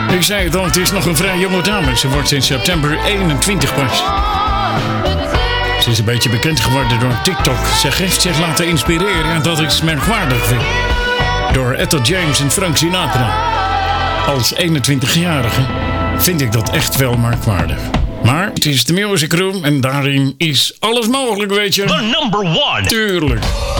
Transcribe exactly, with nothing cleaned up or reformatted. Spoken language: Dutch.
Ik zei het al, het is nog een vrij jonge dame. Ze wordt in september eenentwintig pas. Ze is een beetje bekend geworden door TikTok. Ze heeft zich laten inspireren en dat is merkwaardig, vind ik. Door Etta James en Frank Sinatra. Als eenentwintigjarige vind ik dat echt wel merkwaardig. Maar het is de Music Room en daarin is alles mogelijk, weet je. The number one. Tuurlijk.